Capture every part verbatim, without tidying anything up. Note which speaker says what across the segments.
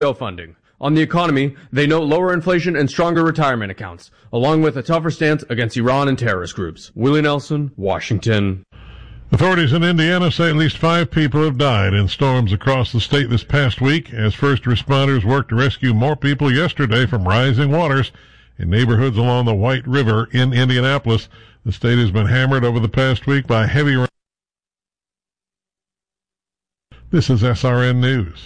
Speaker 1: funding. On the economy, they note lower inflation and stronger retirement accounts, along with a tougher stance against Iran and terrorist groups. Willie Nelson, Washington.
Speaker 2: Authorities in Indiana say at least five people have died in storms across the state this past week as first responders worked to rescue more people yesterday from rising waters in neighborhoods along the White River in Indianapolis. The state has been hammered over the past week by heavy rain. This is S R N News.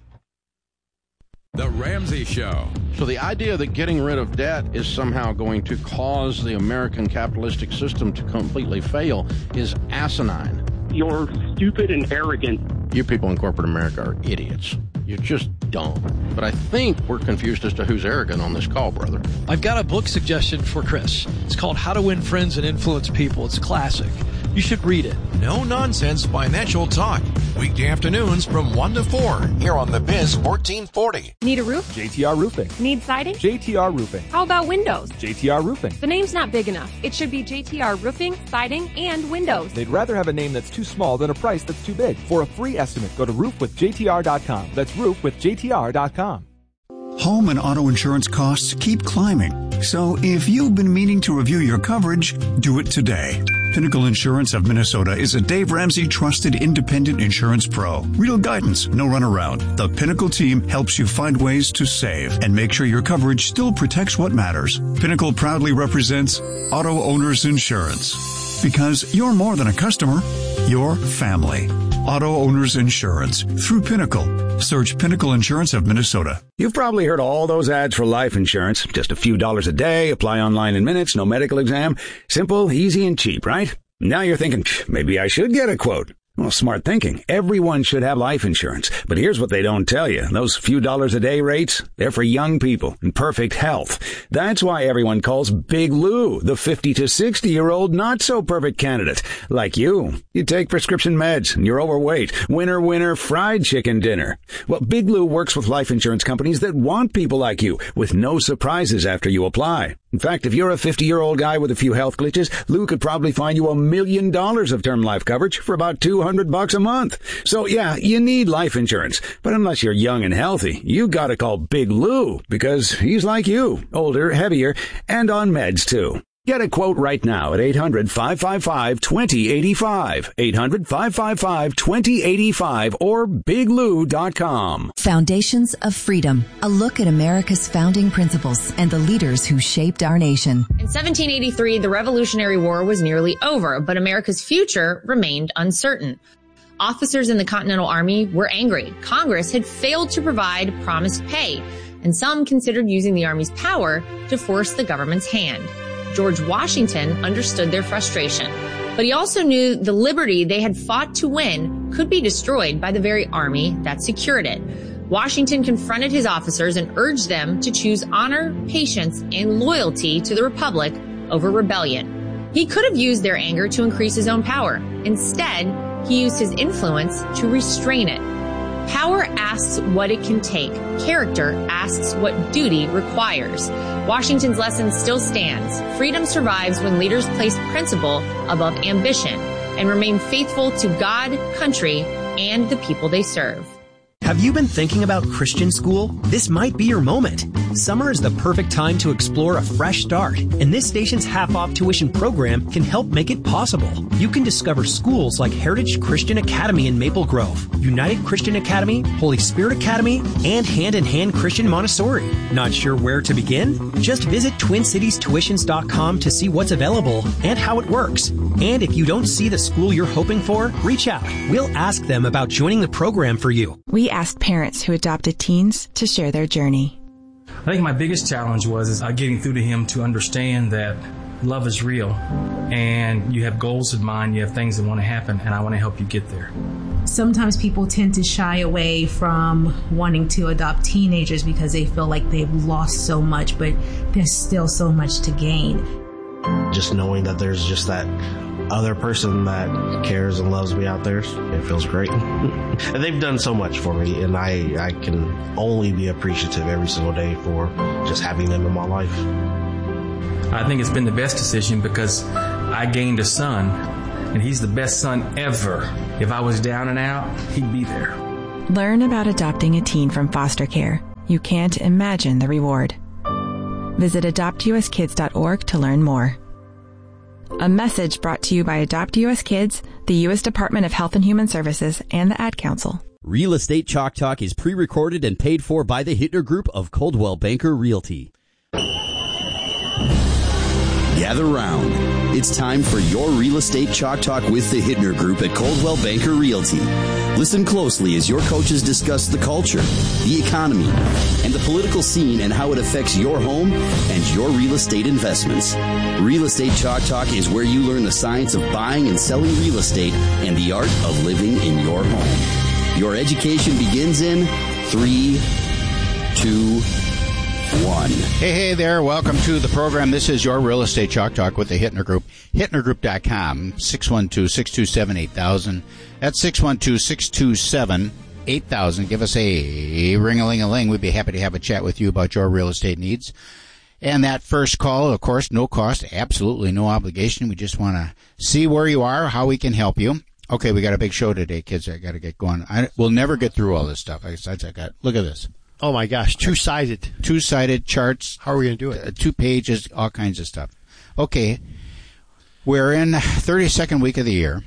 Speaker 3: The Ramsey Show.
Speaker 4: So the idea that getting rid of debt is somehow going to cause the American capitalistic system to completely fail is asinine.
Speaker 5: You're stupid and arrogant.
Speaker 4: You people in corporate America are idiots. You're just dumb. But I think we're confused as to who's arrogant on this call, brother.
Speaker 6: I've got a book suggestion for Chris. It's called How to Win Friends and Influence People. It's a classic. You should read it.
Speaker 7: No nonsense financial talk. Weekday afternoons from one to four here on The Biz fourteen forty.
Speaker 8: Need a roof?
Speaker 9: J T R Roofing.
Speaker 8: Need siding?
Speaker 9: J T R Roofing.
Speaker 8: How about windows?
Speaker 9: J T R Roofing.
Speaker 8: The name's not big enough. It should be J T R Roofing, Siding, and Windows.
Speaker 9: They'd rather have a name that's too small than a price that's too big. For a free estimate, go to roof with J T R dot com. That's roof with J T R dot com.
Speaker 10: Home and auto insurance costs keep climbing. So if you've been meaning to review your coverage, do it today. Pinnacle Insurance of Minnesota is a Dave Ramsey trusted independent insurance pro. Real guidance, no runaround. The Pinnacle team helps you find ways to save and make sure your coverage still protects what matters. Pinnacle proudly represents Auto Owners Insurance. Because you're more than a customer, you're family. Auto Owners Insurance through Pinnacle. Search Pinnacle Insurance of Minnesota.
Speaker 11: You've probably heard all those ads for life insurance. Just a few dollars a day, apply online in minutes, no medical exam. Simple, easy, and cheap, right? Now you're thinking, maybe I should get a quote. Well, smart thinking. Everyone should have life insurance. But here's what they don't tell you. Those few dollars a day rates, they're for young people in perfect health. That's why everyone calls Big Lou the fifty to sixty year old not so perfect candidate. Like you. You take prescription meds and you're overweight. Winner, winner, fried chicken dinner. Well, Big Lou works with life insurance companies that want people like you with no surprises after you apply. In fact, if you're a fifty-year-old guy with a few health glitches, Lou could probably find you a million dollars of term life coverage for about two hundred bucks a month. So yeah, you need life insurance. But unless you're young and healthy, you gotta call Big Lou because he's like you, older, heavier, and on meds too. Get a quote right now at eight hundred, five five five, two zero eight five, eight hundred, five five five, two zero eight five, or big lou dot com.
Speaker 12: Foundations of Freedom, a look at America's founding principles and the leaders who shaped our nation.
Speaker 13: In seventeen eighty-three, the Revolutionary War was nearly over, but America's future remained uncertain. Officers in the Continental Army were angry. Congress had failed to provide promised pay, and some considered using the Army's power to force the government's hand. George Washington understood their frustration, but he also knew the liberty they had fought to win could be destroyed by the very army that secured it. Washington confronted his officers and urged them to choose honor, patience, and loyalty to the Republic over rebellion. He could have used their anger to increase his own power. Instead, he used his influence to restrain it. Power asks what it can take. Character asks what duty requires. Washington's lesson still stands. Freedom survives when leaders place principle above ambition and remain faithful to God, country, and the people they serve.
Speaker 14: Have you been thinking about Christian school? This might be your moment. Summer is the perfect time to explore a fresh start, and this station's half-off tuition program can help make it possible. You can discover schools like Heritage Christian Academy in Maple Grove, United Christian Academy, Holy Spirit Academy, and Hand in Hand Christian Montessori. Not sure where to begin? Just visit twin cities tuitions dot com to see what's available and how it works. And if you don't see the school you're hoping for, reach out. We'll ask them about joining the program for you.
Speaker 15: We asked parents who adopted teens to share their journey.
Speaker 16: I think my biggest challenge was is, uh, getting through to him to understand that love is real and you have goals in mind, you have things that want to happen, and I want to help you get there.
Speaker 17: Sometimes people tend to shy away from wanting to adopt teenagers because they feel like they've lost so much, but there's still so much to gain.
Speaker 18: Just knowing that there's just that other person that cares and loves me out there, it feels great. And they've done so much for me, and I, I can only be appreciative every single day for just having them in my life.
Speaker 16: I think it's been the best decision because I gained a son, and he's the best son ever. If I was down and out, he'd be there.
Speaker 15: Learn about adopting a teen from foster care you can't imagine the reward. Visit adopt u s kids dot org to learn more. A message brought to you by Adopt U S Kids, the U S Department of Health and Human Services, and the Ad Council.
Speaker 3: Real Estate Chalk Talk is pre-recorded and paid for by the Hittner Group of Coldwell Banker Realty. Gather round. It's time for your Real Estate Chalk Talk with the Hittner Group at Coldwell Banker Realty. Listen closely as your coaches discuss the culture, the economy, and the political scene and how it affects your home and your real estate investments. Real Estate Chalk Talk is where you learn the science of buying and selling real estate and the art of living in your home. Your education begins in three, two, one.
Speaker 19: Hey, hey there. Welcome to the program. This is your Real Estate Chalk Talk with the Hittner Group. Hittner Group dot com, six one two, six two seven, eight thousand. That's six one two, six two seven, eight thousand. Give us a ring-a-ling-a-ling. We'd be happy to have a chat with you about your real estate needs. And that first call, of course, no cost, absolutely no obligation. We just want to see where you are, how we can help you. Okay, we got a big show today, kids. I got to get going. I, we'll never get through all this stuff. I, I got, look at this.
Speaker 20: Oh, my gosh. Two-sided.
Speaker 19: Two-sided charts.
Speaker 20: How are we going to do it?
Speaker 19: Uh, two pages, all kinds of stuff. Okay. We're in thirty-second week of the year.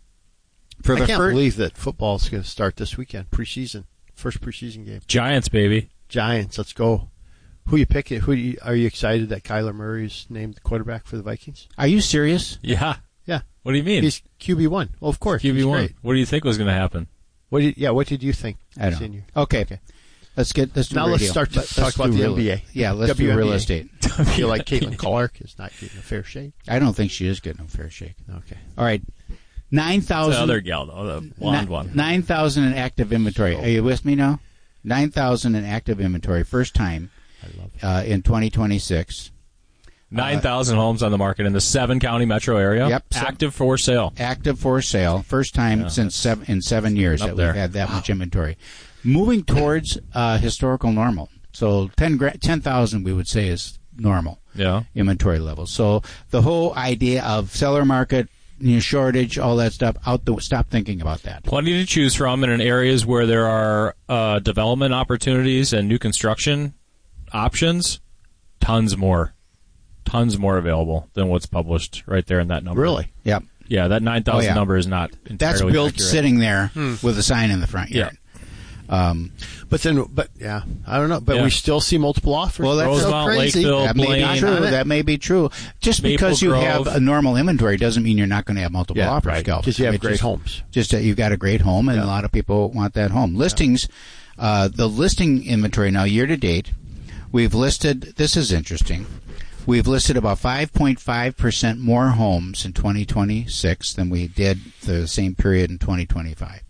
Speaker 20: For I the can't fir- believe that football is going to start this weekend. Preseason. First preseason game.
Speaker 21: Giants, baby.
Speaker 20: Giants. Let's go. Who you picking? Who you, are you excited that Kyler Murray is named the quarterback for the Vikings?
Speaker 19: Are you serious?
Speaker 21: Yeah.
Speaker 20: Yeah.
Speaker 21: What do you mean?
Speaker 20: He's Q B one. Well, of course.
Speaker 21: Q B one. What do you think was going to happen?
Speaker 20: What did, yeah, what did you think?
Speaker 19: I don't know. Okay. okay. Let's get let's do
Speaker 20: now.
Speaker 19: radio.
Speaker 20: Let's start to
Speaker 19: let's
Speaker 20: talk about the
Speaker 19: real,
Speaker 20: N B A.
Speaker 19: Yeah, let's
Speaker 20: W N B A.
Speaker 19: do real estate.
Speaker 20: I feel like Caitlin Clark is not getting a fair shake.
Speaker 19: I don't think she is getting a fair shake.
Speaker 20: Okay.
Speaker 19: All right. Nine thousand.
Speaker 21: The other gal, though, the blonde
Speaker 19: n-
Speaker 21: one.
Speaker 19: Nine thousand in active inventory. Are you with me now? Nine thousand in active inventory. First time uh, in twenty twenty-six.
Speaker 21: Nine thousand uh, homes on the market in the seven county metro area.
Speaker 19: Yep.
Speaker 21: Active for sale.
Speaker 19: Active for sale. First time
Speaker 21: yeah,
Speaker 19: since seven in seven years that
Speaker 21: there.
Speaker 19: we've had that
Speaker 21: wow.
Speaker 19: much inventory. Moving towards uh, historical normal. So ten thousand we would say is normal.
Speaker 21: Yeah.
Speaker 19: Inventory levels. So the whole idea of seller market, you know, shortage, all that stuff, out the stop thinking about that.
Speaker 21: Plenty to choose from, and in areas where there are uh, development opportunities and new construction options, tons more. Tons more available than what's published right there in that number.
Speaker 20: Really?
Speaker 19: Yep.
Speaker 21: Yeah, that nine thousand
Speaker 19: oh, yeah.
Speaker 21: number is not entirely
Speaker 19: That's built
Speaker 21: accurate.
Speaker 19: sitting there
Speaker 20: hmm.
Speaker 19: with a sign in the front yard.
Speaker 21: Yeah.
Speaker 19: Um,
Speaker 20: but then, but yeah, I don't know. But
Speaker 21: yeah.
Speaker 20: we still see multiple offers.
Speaker 19: Well, that's
Speaker 21: Rosemount,
Speaker 19: so crazy.
Speaker 21: Lakeville,
Speaker 19: that may
Speaker 21: Blaine.
Speaker 19: be true. That may be true. Just
Speaker 21: Maple
Speaker 19: because you
Speaker 21: Grove.
Speaker 19: have a normal inventory doesn't mean you're not going to have multiple
Speaker 20: yeah,
Speaker 19: offers.
Speaker 20: Right. Because you have
Speaker 19: it's
Speaker 20: great
Speaker 19: just,
Speaker 20: homes.
Speaker 19: Just that you've got a great home, and
Speaker 20: yeah.
Speaker 19: a lot of people want that home. Listings, yeah. uh, the listing inventory now year to date, we've listed. This is interesting. We've listed about five point five percent more homes in twenty twenty-six than we did the same period in twenty twenty-five.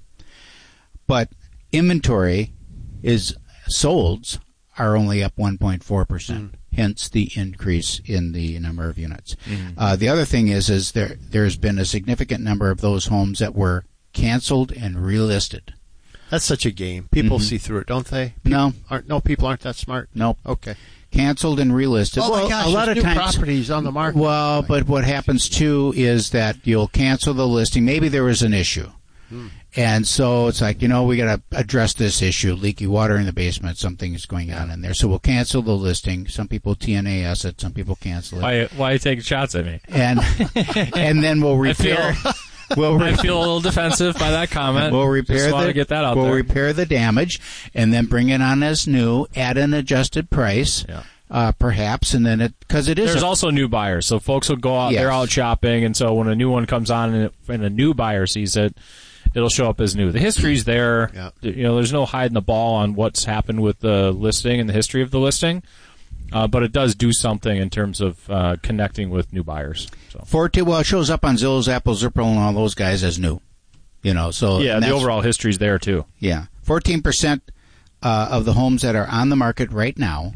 Speaker 19: But inventory is solds are only up one point four percent, mm. hence the increase in the number of units. Mm. Uh, the other thing is is there there's been a significant number of those homes that were canceled and relisted.
Speaker 20: That's such a game. People
Speaker 19: mm-hmm.
Speaker 20: see through it, don't they? People
Speaker 19: no.
Speaker 20: Aren't, no, people aren't that smart.
Speaker 19: Nope.
Speaker 20: Okay.
Speaker 19: Canceled and relisted.
Speaker 20: Oh
Speaker 19: well,
Speaker 20: my gosh,
Speaker 19: a lot of
Speaker 20: new
Speaker 19: times,
Speaker 20: properties on the market.
Speaker 19: Well, but what happens too is that you'll cancel the listing. Maybe there was an issue, hmm. and so it's like, you know, we got to address this issue: leaky water in the basement. Something is going on in there, so we'll cancel the listing. Some people T N A S it. Some people cancel it.
Speaker 21: Why? Why are you taking shots at me?
Speaker 19: And and then we'll repair.
Speaker 21: I feel,
Speaker 19: we'll re-
Speaker 21: I feel a little defensive by that comment.
Speaker 19: We'll repair
Speaker 21: Just
Speaker 19: the.
Speaker 21: want to get that out
Speaker 19: we'll
Speaker 21: there.
Speaker 19: repair the damage, and then bring it on as new at an adjusted price.
Speaker 21: Yeah.
Speaker 19: Uh, perhaps, and then it because it is.
Speaker 21: There's
Speaker 19: a,
Speaker 21: also new buyers, so folks will go out.
Speaker 19: Yes.
Speaker 21: They're out shopping, and so when a new one comes on and, it, and a new buyer sees it, it'll show up as new. The history's there.
Speaker 20: Yeah.
Speaker 21: You know, there's no hiding the ball on what's happened with the listing and the history of the listing, uh, but it does do something in terms of uh, connecting with new buyers. So.
Speaker 19: Forty, well, it shows up on Zillow, Apple, Zipper, and all those guys as new. You know, so
Speaker 21: yeah, the overall history's there too.
Speaker 19: Yeah, fourteen percent uh, of the homes that are on the market right now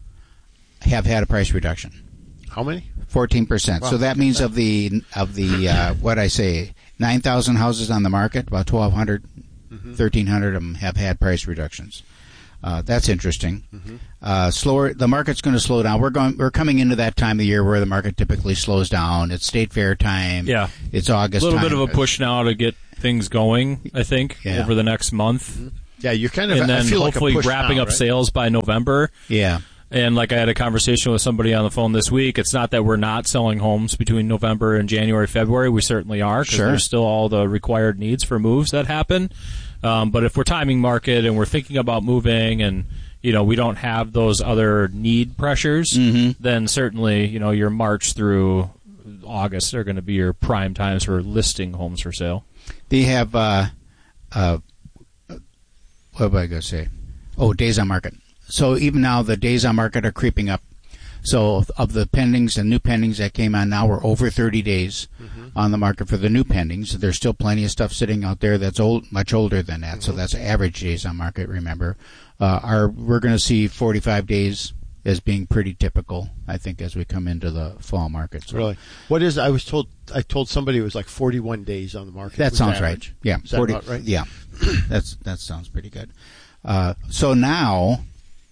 Speaker 19: have had a price reduction.
Speaker 20: How many?
Speaker 19: Fourteen percent.
Speaker 20: Wow.
Speaker 19: So that means of the of the uh, what I say, nine thousand houses on the market, about twelve hundred, mm-hmm. thirteen hundred of them have had price reductions. Uh, that's interesting. Mm-hmm. Uh, slower. The market's going to slow down. We're going. We're coming into that time of year where the market typically slows down. It's state fair time.
Speaker 21: Yeah,
Speaker 19: it's August.
Speaker 21: A little
Speaker 19: time.
Speaker 21: bit of a push now to get things going. I think
Speaker 19: yeah.
Speaker 21: over the next month.
Speaker 19: Mm-hmm.
Speaker 20: Yeah, you're kind of.
Speaker 21: and then
Speaker 20: I feel
Speaker 21: hopefully
Speaker 20: like a push
Speaker 21: wrapping
Speaker 20: now,
Speaker 21: up
Speaker 20: right?
Speaker 21: sales by November.
Speaker 19: Yeah.
Speaker 21: And like I had a conversation with somebody on the phone this week, it's not that we're not selling homes between November and January, February. We certainly are, because
Speaker 19: Sure.
Speaker 21: there's still all the required needs for moves that happen. Um, but if we're timing market and we're thinking about moving, and you know we don't have those other need pressures,
Speaker 19: Mm-hmm.
Speaker 21: then certainly you know your March through August are going to be your prime times for listing homes for sale.
Speaker 19: They have, uh, uh, what was I going to say? Oh, days on market. So even now, the days on market are creeping up. So of the pendings, the new pendings that came on now, we're over thirty days
Speaker 20: Mm-hmm.
Speaker 19: on the market for the new pendings. There's still plenty of stuff sitting out there that's old, much older than that.
Speaker 20: Mm-hmm.
Speaker 19: So that's average days on market, remember. Uh, our, we're going to see forty-five days as being pretty typical, I think, as we come into the fall market. So
Speaker 20: Really? What is? I was told. I told somebody it was like forty-one days on the market.
Speaker 19: That
Speaker 20: was
Speaker 19: sounds
Speaker 20: average.
Speaker 19: right. Yeah,
Speaker 20: Is that
Speaker 19: forty.
Speaker 20: about right?
Speaker 19: Yeah, that's that sounds pretty good. Uh, so now,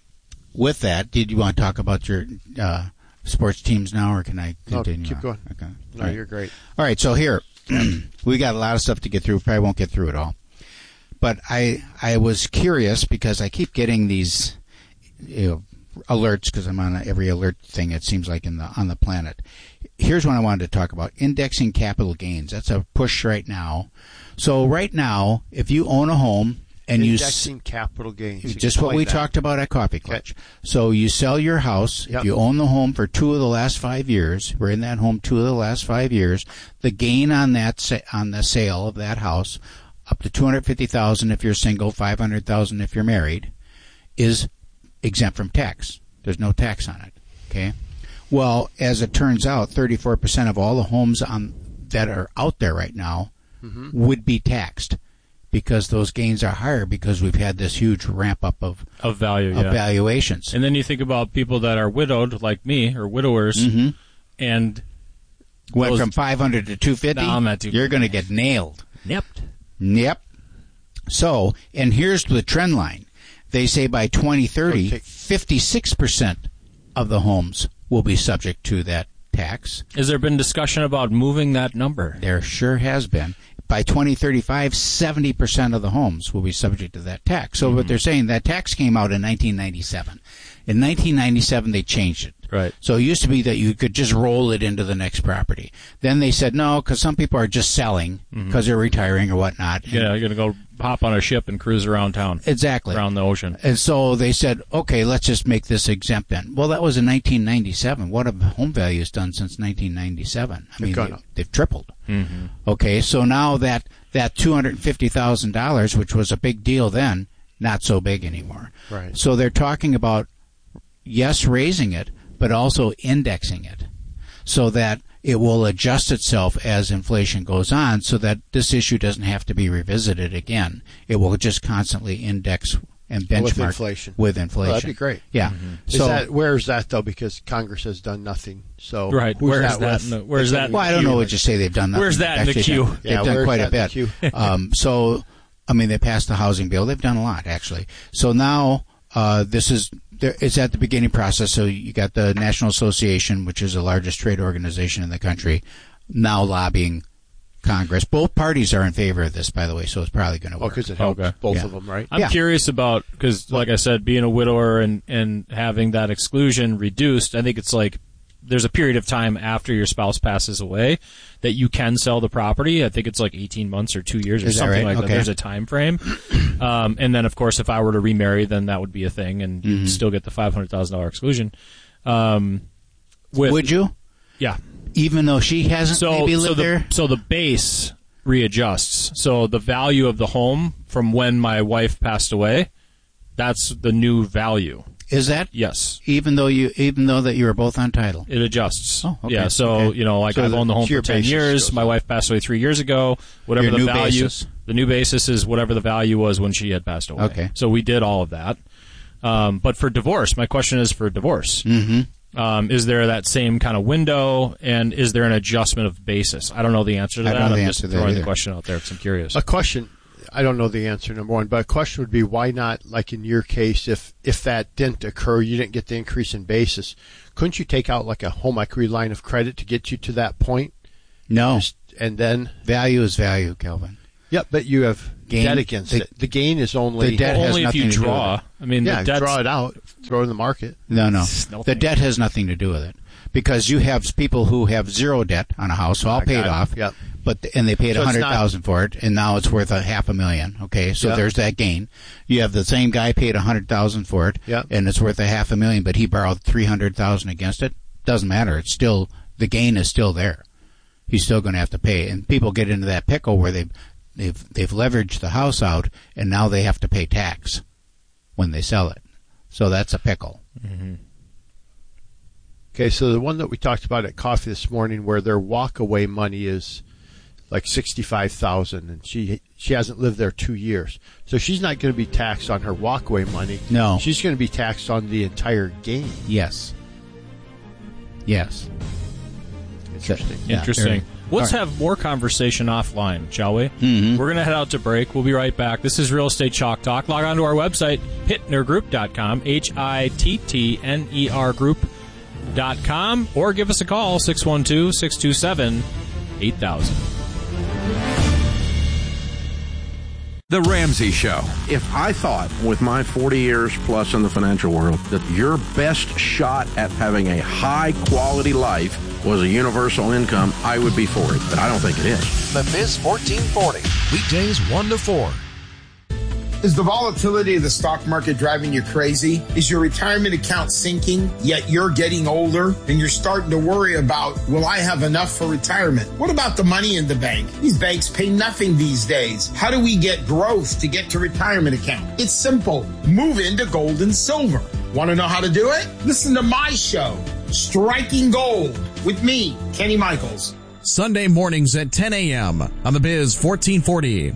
Speaker 19: with that, did you want to talk about your uh, sports teams now, or can I continue?
Speaker 20: No, keep
Speaker 19: on?
Speaker 20: going.
Speaker 19: Okay.
Speaker 20: No,
Speaker 19: All right.
Speaker 20: you're great.
Speaker 19: All right. So here, we got a lot of stuff to get through. Probably won't get through it all. But I I was curious because I keep getting these you know, alerts because I'm on every alert thing it seems like in the on the planet. Here's what I wanted to talk about: indexing capital gains. That's a push right now. So right now, if you own a home and
Speaker 20: Indexing
Speaker 19: you
Speaker 20: capital gains.
Speaker 19: just what
Speaker 20: Explain
Speaker 19: we
Speaker 20: that.
Speaker 19: talked about at Coffee Clutch. So you sell your house.
Speaker 20: Yep.
Speaker 19: If you own the home for two of the last five years, we're in that home two of the last five years. The gain on that sa- on the sale of that house, up to two hundred fifty thousand dollars if you're single, five hundred thousand dollars if you're married, is exempt from tax. There's no tax on it. Okay. Well, as it turns out, thirty-four percent of all the homes on that are out there right now
Speaker 20: Mhm.
Speaker 19: would be taxed, because those gains are higher because we've had this huge ramp up of
Speaker 21: Of value,
Speaker 19: of
Speaker 21: yeah.
Speaker 19: valuations.
Speaker 21: And then you think about people that are widowed, like me, or widowers,
Speaker 19: Mhm.
Speaker 21: and
Speaker 19: Went
Speaker 21: those-
Speaker 19: from five hundred to two fifty.
Speaker 21: No, I'm not too-
Speaker 19: You're going to get nailed.
Speaker 21: Nipped.
Speaker 19: Yep. So, and here's the trend line. They say by twenty thirty,
Speaker 20: Okay.
Speaker 19: fifty-six percent of the homes will be subject to that tax.
Speaker 21: Has there been discussion about moving that number?
Speaker 19: There sure has been. By twenty thirty-five, seventy percent of the homes will be subject to that tax. So what they're saying, that tax came out in nineteen ninety-seven. In nineteen ninety-seven, they changed it.
Speaker 21: Right.
Speaker 19: So it used to be that you could just roll it into the next property. Then they said no, because some people are just selling because they're retiring or whatnot. And-
Speaker 21: Yeah, you're going to go hop on a ship and cruise around town.
Speaker 19: Exactly.
Speaker 21: Around the ocean.
Speaker 19: And so they said, okay, let's just make this exempt then. Well, that was in nineteen ninety-seven. What have home values done since nineteen ninety-seven? I mean,
Speaker 20: gone
Speaker 19: they,
Speaker 20: up.
Speaker 19: they've tripled.
Speaker 21: Mm-hmm.
Speaker 19: Okay, so now that, that two hundred fifty thousand dollars, which was a big deal then, not so big anymore.
Speaker 20: Right.
Speaker 19: So they're talking about, yes, raising it, but also indexing it so that it will adjust itself as inflation goes on, so that this issue doesn't have to be revisited again. It will just constantly index and benchmark
Speaker 20: With inflation.
Speaker 19: With inflation.
Speaker 20: Well, that'd be great.
Speaker 19: Yeah.
Speaker 20: Is
Speaker 19: So
Speaker 20: that, where is that, though? Because Congress has done nothing. So
Speaker 21: Right.
Speaker 20: who's
Speaker 21: Where's that
Speaker 20: with?
Speaker 21: in the- where's that-
Speaker 19: well, I don't know what you say they've done. Nothing.
Speaker 21: Where's that in the
Speaker 19: Actually,
Speaker 21: queue?
Speaker 19: They've
Speaker 20: Yeah,
Speaker 19: done
Speaker 20: where's
Speaker 19: quite
Speaker 20: that
Speaker 19: a
Speaker 20: in the
Speaker 19: bit.
Speaker 20: queue?
Speaker 19: um, so, I mean, they passed the housing bill. They've done a lot, actually. So now uh, this is there, it's at the beginning process. So you got the National Association, which is the largest trade organization in the country, now lobbying Congress. Both parties are in favor of this, by the way, so it's probably going to
Speaker 20: Oh,
Speaker 19: work.
Speaker 20: because it helps
Speaker 21: Okay.
Speaker 20: both
Speaker 19: Yeah.
Speaker 20: of them, right?
Speaker 21: I'm
Speaker 19: Yeah.
Speaker 21: curious about, because like I said, being a widower and, and having that exclusion reduced, I think it's like there's a period of time after your spouse passes away that you can sell the property. I think it's like eighteen months or two years or
Speaker 19: Is that
Speaker 21: something
Speaker 19: right?
Speaker 21: like
Speaker 19: Okay.
Speaker 21: that. There's a time frame. Um, and then, of course, if I were to remarry, then that would be a thing, and
Speaker 19: Mm-hmm.
Speaker 21: you'd still get the five hundred thousand dollars exclusion. Um, with,
Speaker 19: Would you?
Speaker 21: Yeah.
Speaker 19: Even though she hasn't
Speaker 21: So,
Speaker 19: maybe
Speaker 21: so
Speaker 19: lived
Speaker 21: the,
Speaker 19: there?
Speaker 21: so the base readjusts. So the value of the home from when my wife passed away, that's the new value.
Speaker 19: Is that?
Speaker 21: Yes.
Speaker 19: Even though you, even though that you were both on title?
Speaker 21: It adjusts.
Speaker 19: Oh, okay.
Speaker 21: Yeah, so,
Speaker 19: Okay.
Speaker 21: you know, like
Speaker 20: So
Speaker 21: I've
Speaker 20: the-
Speaker 21: owned the home
Speaker 20: so your
Speaker 21: for ten
Speaker 20: basis
Speaker 21: years.
Speaker 20: goes
Speaker 21: My
Speaker 20: up.
Speaker 21: wife passed away three years ago. Whatever
Speaker 19: Your
Speaker 21: the
Speaker 19: new
Speaker 21: value,
Speaker 19: basis.
Speaker 21: the new basis is whatever the value was when she had passed away.
Speaker 19: Okay.
Speaker 21: So we did all of that. Um, but for divorce, my question is for divorce.
Speaker 19: Mm-hmm.
Speaker 21: Um, is there that same kind of window, and is there an adjustment of basis? I don't know the answer to
Speaker 19: I
Speaker 21: that.
Speaker 19: don't know the
Speaker 21: I'm
Speaker 19: answer
Speaker 21: just
Speaker 19: to that
Speaker 21: throwing the
Speaker 19: either.
Speaker 21: question out there because I'm curious.
Speaker 20: A question, I don't know the answer, number one, but a question would be, why not, like in your case, if if that didn't occur, you didn't get the increase in basis, couldn't you take out like a home equity line of credit to get you to that point?
Speaker 19: No.
Speaker 20: Just- and then,
Speaker 19: Value is value, Kelvin.
Speaker 20: Yeah, but you have
Speaker 19: gain,
Speaker 20: debt against
Speaker 19: the,
Speaker 20: it. The gain is only
Speaker 19: the debt
Speaker 21: well,
Speaker 19: has
Speaker 21: only if
Speaker 19: nothing
Speaker 21: you
Speaker 19: to do
Speaker 21: draw.
Speaker 19: with it.
Speaker 21: I mean,
Speaker 20: yeah,
Speaker 21: the debt's,
Speaker 20: draw it out, throw it in the market.
Speaker 19: No, no.
Speaker 21: No
Speaker 19: the debt has nothing to do with it because you have people who have zero debt on a house, all
Speaker 20: I
Speaker 19: paid off.
Speaker 20: Yep.
Speaker 19: But and they paid a
Speaker 20: So it's
Speaker 19: hundred
Speaker 20: not-
Speaker 19: thousand for it, and now it's worth a half a million. Okay, so
Speaker 20: Yep.
Speaker 19: there's that gain. You have the same guy paid a hundred thousand for it,
Speaker 20: Yep.
Speaker 19: and it's worth a half a million, but he borrowed three hundred thousand against it. Doesn't matter. It's still the gain is still there. He's still going to have to pay, and people get into that pickle where they've they've they've leveraged the house out, and now they have to pay tax when they sell it. So that's a pickle.
Speaker 21: Mm-hmm.
Speaker 20: Okay, so the one that we talked about at coffee this morning, where their walkaway money is like sixty-five thousand, and she she hasn't lived there two years, so she's not going to be taxed on her walkaway money.
Speaker 19: No,
Speaker 20: she's going to be taxed on the entire gain.
Speaker 19: Yes. Yes.
Speaker 20: Interesting.
Speaker 19: Yeah,
Speaker 21: Interesting.
Speaker 19: very-
Speaker 21: Let's
Speaker 19: all right.
Speaker 21: have more conversation offline, shall we?
Speaker 19: Mm-hmm.
Speaker 21: We're going to head out to break. We'll be right back. This is Real Estate Chalk Talk. Log on to our website, hittner group dot com, H I T T N E R group dot com, or give us a call, six one two, six two seven, eight thousand.
Speaker 7: The Ramsey Show.
Speaker 4: If I thought, with my forty years plus in the financial world, that your best shot at having a high-quality life was a universal income, I would be for it. But I don't think it is.
Speaker 7: The Biz fourteen forty. Weekdays one to four.
Speaker 1: Is the volatility of the stock market driving you crazy? Is your retirement account sinking, yet you're getting older and you're starting to worry about, will I have enough for retirement? What about the money in the bank? These banks pay nothing these days. How do we get growth to get to retirement account? It's simple. Move into gold and silver. Want to know how to do it? Listen to my show, Striking Gold, with me, Kenny Michaels.
Speaker 22: Sunday mornings at ten a.m. on the Biz fourteen forty.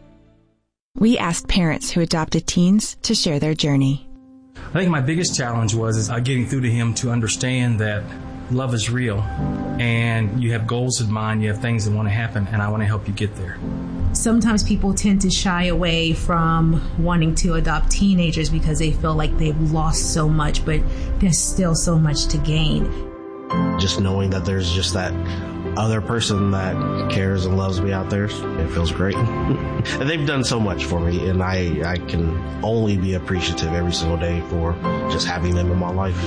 Speaker 15: We asked parents who adopted teens to share their journey.
Speaker 16: I think my biggest challenge was is uh, getting through to him to understand that love is real and you have goals in mind, you have things that want to happen, and I want to help you get there.
Speaker 17: Sometimes people tend to shy away from wanting to adopt teenagers because they feel like they've lost so much, but there's still so much to gain.
Speaker 18: Just knowing that there's just that other person that cares and loves me out there, it feels great. And they've done so much for me, and I, I can only be appreciative every single day for just having them in my life.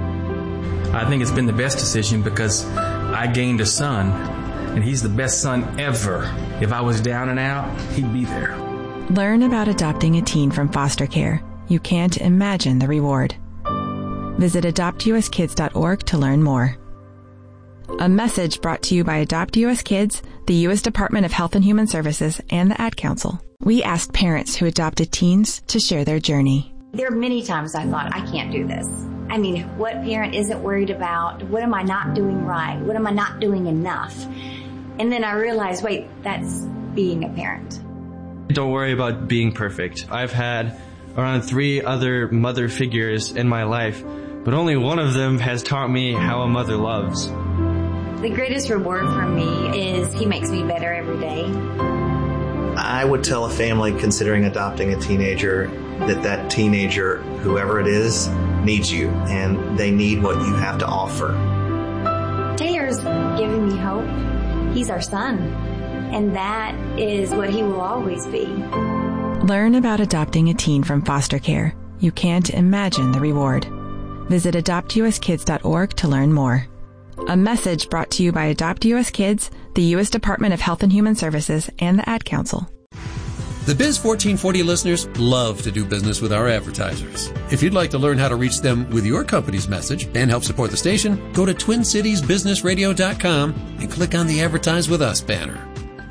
Speaker 16: I think it's been the best decision because I gained a son, and he's the best son ever. If I was down and out, he'd be there.
Speaker 15: Learn about adopting a teen from foster care. You can't imagine the reward. Visit adopt u s kids dot org to learn more. A message brought to you by Adopt U S Kids, the U S Department of Health and Human Services, and the Ad Council. We asked parents who adopted teens to share their journey.
Speaker 23: There are many times I thought, I can't do this. I mean, what parent isn't worried about? What am I not doing right? What am I not doing enough? And then I realized, wait, that's being a parent.
Speaker 24: Don't worry about being perfect. I've had around three other mother figures in my life, but only one of them has taught me how a mother loves.
Speaker 23: The greatest reward for me is he makes me better every day.
Speaker 25: I would tell a family considering adopting a teenager that that teenager, whoever it is, needs you, and they need what you have to offer.
Speaker 23: Taylor's giving me hope. He's our son, and that is what he will always be.
Speaker 15: Learn about adopting a teen from foster care. You can't imagine the reward. Visit adopt u s kids dot org to learn more. A message brought to you by Adopt U S Kids, the U S Department of Health and Human Services, and the Ad Council.
Speaker 26: The Biz fourteen forty listeners love to do business with our advertisers. If you'd like to learn how to reach them with your company's message and help support the station, go to twin cities business radio dot com and click on the Advertise With Us banner.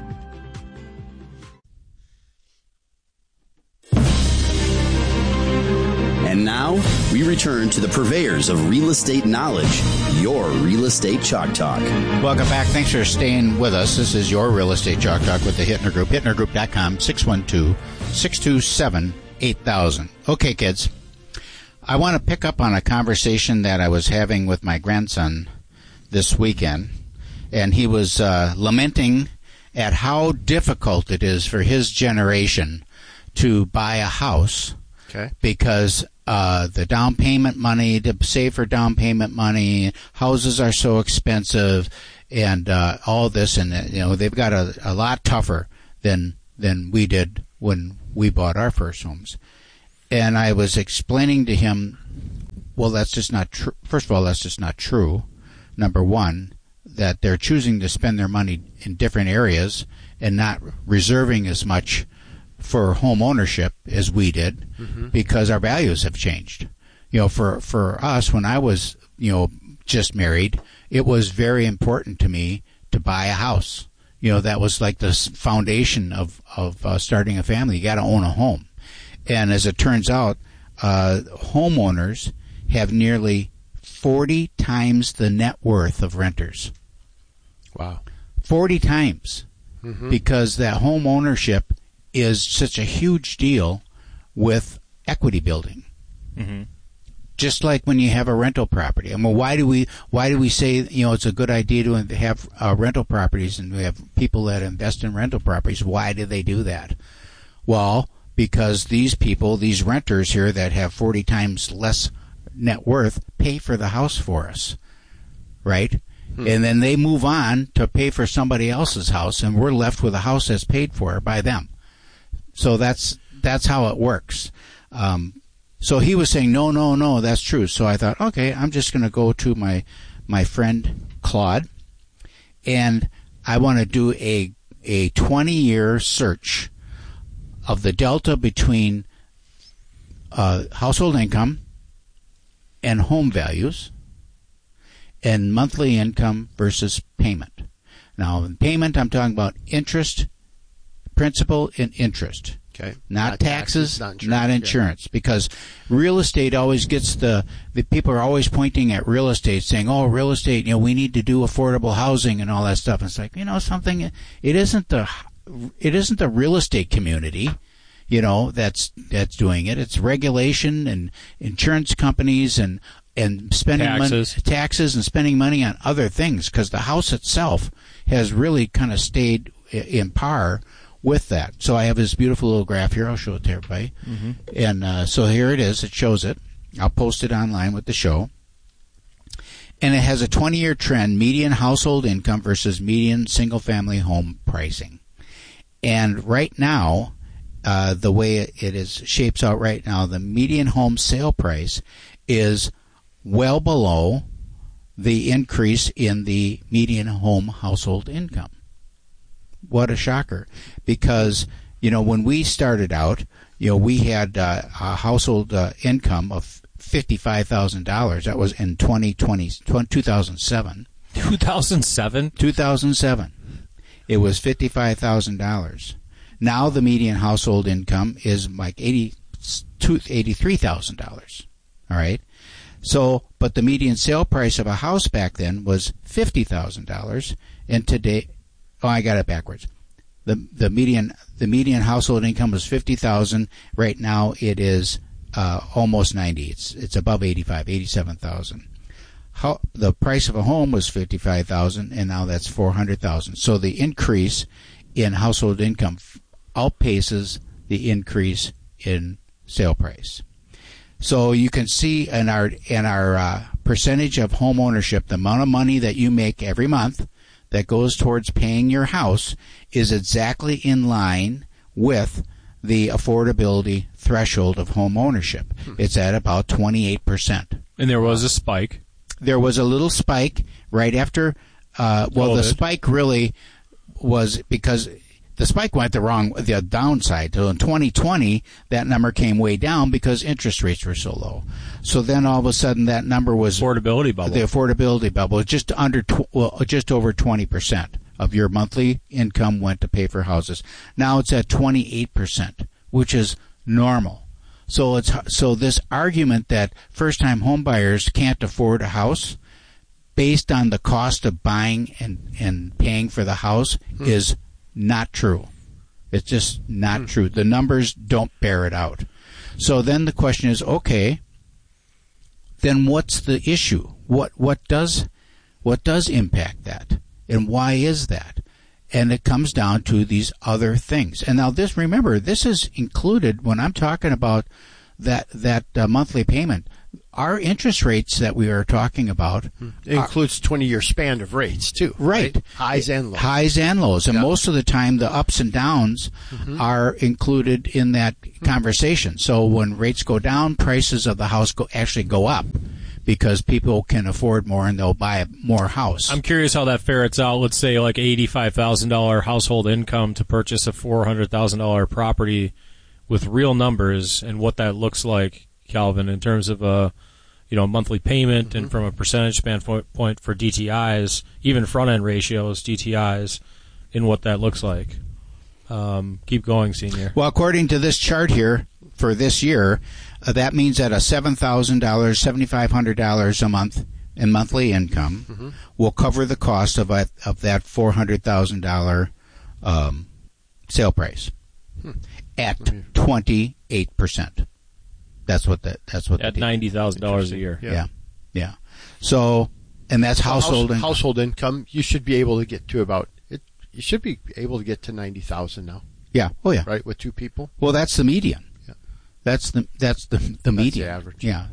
Speaker 3: And now, we return to the purveyors of real estate knowledge, your Real Estate Chalk Talk.
Speaker 19: Welcome back. Thanks for staying with us. This is your Real Estate Chalk Talk with the Hittner Group. hittner group dot com, six one two, six two seven, eight thousand. Okay, kids. I want to pick up on a conversation that I was having with my grandson this weekend, and he was uh, lamenting at how difficult it is for his generation to buy a house.
Speaker 20: Okay.
Speaker 19: Because uh, the down payment money, to save for down payment money, houses are so expensive, and uh, all this, and uh, you know they've got a, a lot tougher than than we did when we bought our first homes. And I was explaining to him, well, that's just not true. First of all, that's just not true. Number one, that they're choosing to spend their money in different areas and not reserving as much for home ownership as we did, mm-hmm. because our values have changed. You know, for, for us, when I was, you know, just married, it was very important to me to buy a house. You know, that was like the foundation of, of uh, starting a family. You got to own a home. And as it turns out, uh, homeowners have nearly forty times the net worth of renters.
Speaker 20: Wow.
Speaker 19: forty times.
Speaker 20: Mm-hmm.
Speaker 19: Because that home ownership is such a huge deal with equity building.
Speaker 21: Mm-hmm.
Speaker 19: Just like when you have a rental property. I mean, why do we why do we say, you know, it's a good idea to have uh, rental properties, and we have people that invest in rental properties? Why do they do that? Well, because these people, these renters here that have forty times less net worth, pay for the house for us, right? Hmm. And then they move on to pay for somebody else's house, and we're left with a house that's paid for by them. So that's that's how it works. Um, So he was saying, no, no, no, that's true. So I thought, okay, I'm just going to go to my my friend Claude, and I want to do a a twenty-year search of the delta between uh, household income and home values and monthly income versus payment. Now, in payment, I'm talking about interest, principal, and interest.
Speaker 20: Okay.
Speaker 19: Not, not taxes, taxes, not insurance, not insurance
Speaker 20: yeah.
Speaker 19: Because real estate always gets the, the people are always pointing at real estate saying, oh, real estate, you know, we need to do affordable housing and all that stuff. And it's like, you know, something, it isn't the, it isn't the real estate community, you know, that's, that's doing it. It's regulation and insurance companies and, and spending
Speaker 21: taxes.
Speaker 19: money, taxes and spending money on other things, because the house itself has really kind of stayed in par with that. So I have this beautiful little graph here. I'll show it to everybody. Mm-hmm. And uh, so here it is. It shows it. I'll post it online with the show. And it has a twenty-year trend, median household income versus median single-family home pricing. And right now, uh, the way it is shapes out right now, the median home sale price is well below the increase in the median home household income. What a shocker. Because, you know, when we started out, you know, we had uh, a household uh, income of fifty-five thousand dollars. That was in twenty twenty, two thousand seven.
Speaker 21: two thousand seven?
Speaker 19: two thousand seven. It was fifty-five thousand dollars. Now the median household income is like eighty-three thousand dollars. All right? So, but the median sale price of a house back then was fifty thousand dollars, and today, oh, I got it backwards. The the median the median household income was fifty thousand. Right now it is uh, almost ninety. It's it's above eighty-five, eighty-seven thousand. How the price of a home was fifty-five thousand, and now that's four hundred thousand. So the increase in household income outpaces the increase in sale price. So you can see in our in our uh, percentage of home ownership, the amount of money that you make every month that goes towards paying your house is exactly in line with the affordability threshold of home ownership. Hmm. It's at about twenty-eight percent.
Speaker 21: And there was a spike.
Speaker 19: There was a little spike right after, uh, well, COVID. The spike really was because the spike went the wrong, the downside. So in twenty twenty, that number came way down because interest rates were so low. So then all of a sudden that number was
Speaker 21: affordability bubble.
Speaker 19: The affordability bubble was just under, tw- well, just over twenty percent of your monthly income went to pay for houses. Now it's at twenty-eight percent, which is normal. So it's so this argument that first-time home buyers can't afford a house based on the cost of buying and, and paying for the house hmm. is not true. It's just not hmm. true. The numbers don't bear it out. So then the question is, okay, then what's the issue? What what does what does impact that? And why is that? And it comes down to these other things. And now this, remember, this is included when I'm talking about that that uh, monthly payment. our interest rates that we are talking about
Speaker 20: it includes twenty-year span of rates too,
Speaker 19: right?
Speaker 20: right? Highs and lows.
Speaker 19: Highs and lows, and
Speaker 20: yeah.
Speaker 19: most of the time, the ups and downs mm-hmm. are included in that mm-hmm. conversation. So when rates go down, prices of the house go actually go up because people can afford more and they'll buy more house.
Speaker 21: I'm curious how that ferrets out. Let's say like eighty-five thousand dollars household income to purchase a four hundred thousand dollars property with real numbers, and what that looks like, Calvin, in terms of a you know monthly payment mm-hmm. and from a percentage standpoint for D T Is, even front end ratios, D T Is, and what that looks like. Um, keep going, Senior.
Speaker 19: Well, according to this chart here for this year, uh, that means that a seven thousand dollars, seven thousand five hundred dollars a month in monthly income mm-hmm. will cover the cost of a, of that four hundred thousand dollars um, sale price hmm. at twenty-eight percent. That's what that. That's what
Speaker 21: at ninety thousand dollars a year.
Speaker 19: Yeah. yeah, yeah. So, and that's
Speaker 20: so
Speaker 19: household
Speaker 20: house,
Speaker 19: income.
Speaker 20: Household income. You should be able to get to about it. You should be able to get to ninety thousand now.
Speaker 19: Yeah. Oh yeah.
Speaker 20: Right, with two people.
Speaker 19: Well, that's the median.
Speaker 20: Yeah.
Speaker 19: That's the that's the the
Speaker 20: that's
Speaker 19: median.
Speaker 20: The average.
Speaker 19: Yeah.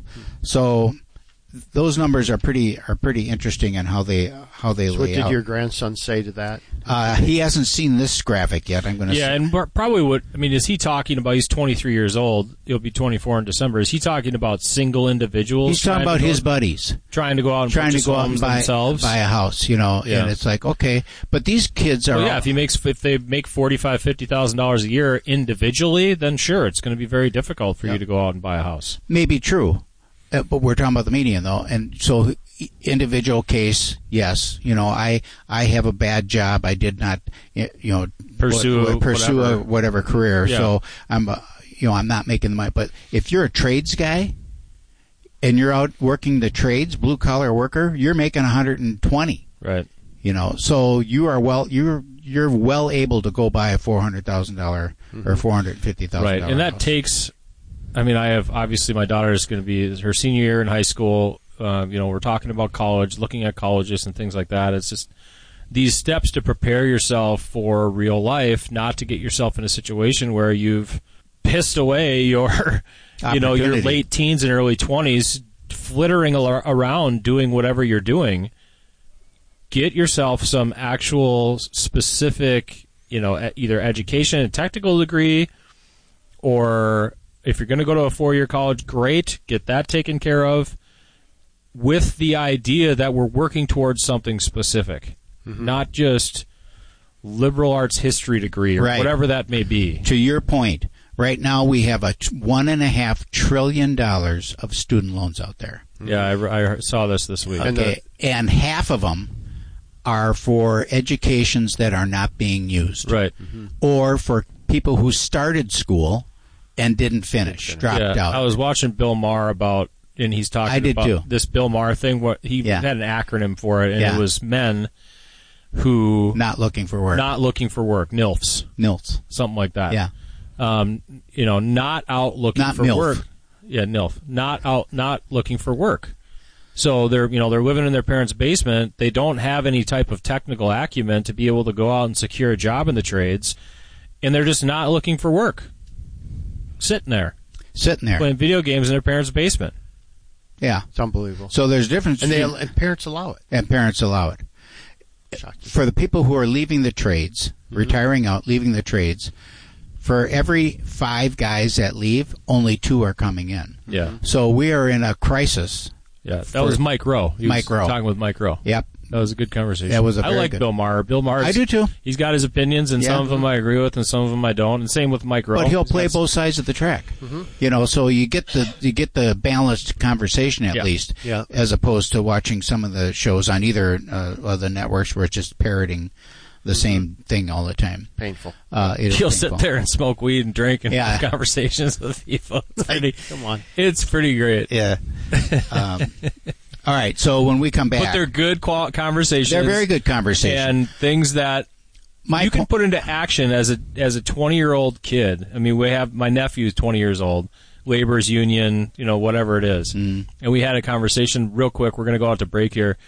Speaker 19: So those numbers are pretty are pretty interesting in how they how they
Speaker 20: so
Speaker 19: lay
Speaker 20: what did
Speaker 19: out.
Speaker 20: your grandson say to that?
Speaker 19: Uh, he hasn't seen this graphic yet. I'm going to.
Speaker 21: Yeah,
Speaker 19: say.
Speaker 21: and probably what I mean is he talking about? He's twenty-three years old. He'll be twenty-four in December. Is he talking about single individuals?
Speaker 19: He's talking about his buddies
Speaker 21: trying to go out and
Speaker 19: trying
Speaker 21: purchase
Speaker 19: to go out
Speaker 21: homes
Speaker 19: and buy,
Speaker 21: themselves,
Speaker 19: buy a house. You know, yeah. and it's like okay, but these kids are.
Speaker 21: Well, yeah,
Speaker 19: all,
Speaker 21: if he makes if they make forty-five, fifty thousand dollars a year individually, then sure, it's going to be very difficult for yeah. you to go out and buy a house.
Speaker 19: Maybe true. Uh, but we're talking about the median, though, and so individual case, yes. You know, I I have a bad job. I did not, you know,
Speaker 21: pursue
Speaker 19: w- pursue
Speaker 21: whatever.
Speaker 19: a whatever career.
Speaker 21: Yeah.
Speaker 19: So I'm, uh, you know, I'm not making the money. But if you're a trades guy, and you're out working the trades, blue collar worker, you're making one hundred twenty.
Speaker 21: Right.
Speaker 19: You know, so you are well, you're you're well able to go buy a four hundred thousand dollar mm-hmm. or four hundred fifty thousand
Speaker 21: right,
Speaker 19: dollar
Speaker 21: and that
Speaker 19: house.
Speaker 21: takes. I mean, I have obviously my daughter is going to be her senior year in high school. Uh, you know, we're talking about college, looking at colleges and things like that. It's just these steps to prepare yourself for real life, not to get yourself in a situation where you've pissed away your, you know, your late teens and early twenties, flittering al- around doing whatever you're doing. Get yourself some actual specific, you know, either education, a technical degree, or if you're going to go to a four-year college, great, get that taken care of with the idea that we're working towards something specific, mm-hmm. not just liberal arts history degree or
Speaker 19: right.
Speaker 21: whatever that may be.
Speaker 19: To your point, right now we have a t- one and a half trillion dollars of student loans out there.
Speaker 21: Yeah, I, I saw this this week.
Speaker 19: Okay, and half of them are for educations that are not being used,
Speaker 21: right,
Speaker 19: mm-hmm. or for people who started school and didn't finish, dropped
Speaker 21: yeah,
Speaker 19: out.
Speaker 21: I was watching Bill Maher about, and he's talking
Speaker 19: I did
Speaker 21: about
Speaker 19: too.
Speaker 21: this Bill Maher thing. What he
Speaker 19: yeah.
Speaker 21: had an acronym for it, and
Speaker 19: yeah.
Speaker 21: it was men who
Speaker 19: not looking for work,
Speaker 21: not looking for work, N I L Fs,
Speaker 19: N I L Fs,
Speaker 21: something like that.
Speaker 19: Yeah,
Speaker 21: um, you know, not out looking
Speaker 19: not
Speaker 21: for
Speaker 19: MILF.
Speaker 21: work. Yeah, N I L F, not out, not looking for work. So they're, you know, they're living in their parents' basement. They don't have any type of technical acumen to be able to go out and secure a job in the trades, and they're just not looking for work. Sitting there.
Speaker 19: Sitting there.
Speaker 21: Playing video games in their parents' basement.
Speaker 19: Yeah.
Speaker 20: It's unbelievable.
Speaker 19: So there's difference.
Speaker 20: And, they, and parents allow it.
Speaker 19: And parents allow it. Shocking. For the people who are leaving the trades, mm-hmm. retiring out, leaving the trades, for every five guys that leave, only two are coming in.
Speaker 21: Yeah.
Speaker 19: So we are in a crisis.
Speaker 21: Yeah, that was Mike Rowe. He
Speaker 19: Mike
Speaker 21: was
Speaker 19: Rowe.
Speaker 21: Talking with Mike Rowe.
Speaker 19: Yep.
Speaker 21: That was a good conversation.
Speaker 19: That was a
Speaker 21: I
Speaker 19: very
Speaker 21: like
Speaker 19: good.
Speaker 21: Bill Maher. Bill Maher.
Speaker 19: I do too.
Speaker 21: He's got his opinions, and
Speaker 19: yeah.
Speaker 21: some of them I agree with, and some of them I don't. And same with Mike Rowe.
Speaker 19: But he'll play
Speaker 21: That's,
Speaker 19: both sides of the track.
Speaker 20: Mm-hmm.
Speaker 19: You know, so you get the you get the balanced conversation at
Speaker 21: yeah.
Speaker 19: least,
Speaker 20: yeah.
Speaker 19: as opposed to watching some of the shows on either uh, of the networks where it's just parroting the mm-hmm. same thing all the time.
Speaker 20: Painful.
Speaker 19: Uh, it
Speaker 21: He'll
Speaker 19: painful.
Speaker 21: sit there and smoke weed and drink and
Speaker 19: yeah.
Speaker 21: have conversations with people. It's pretty,
Speaker 20: Come on.
Speaker 21: It's pretty great.
Speaker 19: Yeah. Um, all right, so when we come back...
Speaker 21: But they're good qual- conversations.
Speaker 19: They're very good conversations.
Speaker 21: And things that my you can put into action as a as a twenty-year-old kid. I mean, we have... My nephew is twenty years old. Labor's union, you know, whatever it is. Mm. And we had a conversation real quick. We're going to go out to break here.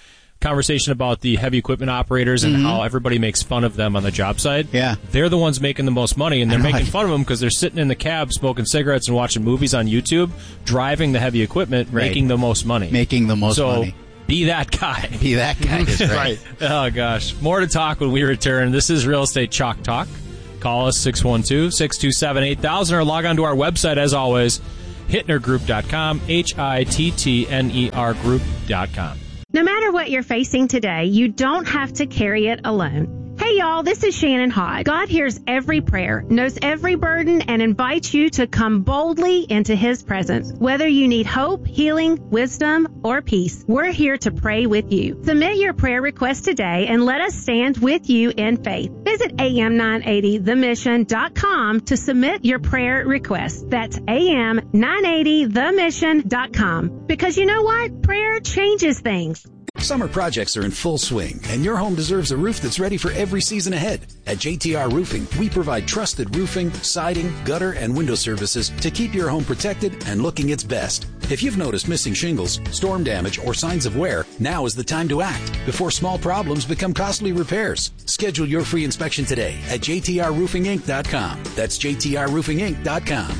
Speaker 21: conversation about the heavy equipment operators and
Speaker 19: Mhm.
Speaker 21: how everybody makes fun of them on the job site.
Speaker 19: Yeah.
Speaker 21: They're the ones making the most money, and they're
Speaker 19: Right.
Speaker 21: making fun of them because they're sitting in the cab smoking cigarettes and watching movies on YouTube, driving the heavy equipment,
Speaker 19: Right.
Speaker 21: making the most money.
Speaker 19: Making the most
Speaker 21: so,
Speaker 19: money.
Speaker 21: Be that guy.
Speaker 19: Be that guy is right.
Speaker 21: Oh, gosh. More to talk when we return. This is Real Estate Chalk Talk. Call us six one two, six two seven, eight thousand or log on to our website, as always, hittner group dot com, H I T T N E R group dot com.
Speaker 2: No matter what you're facing today, you don't have to carry it alone. Hey y'all, this is Shannon Hodge. God hears every prayer, knows every burden, and invites you to come boldly into His presence. Whether you need hope, healing, wisdom, or peace, we're here to pray with you. Submit your prayer request today and let us stand with you in faith. Visit A M nine eighty the mission dot com to submit your prayer request. That's A M nine eighty the mission dot com. Because you know what? Prayer changes things.
Speaker 5: Summer projects are in full swing, and your home deserves a roof that's ready for every season ahead. At J T R Roofing, we provide trusted roofing, siding, gutter, and window services to keep your home protected and looking its best. If you've noticed missing shingles, storm damage, or signs of wear, now is the time to act before small problems become costly repairs. Schedule your free inspection today at J T R roofing inc dot com. That's J T R roofing inc dot com.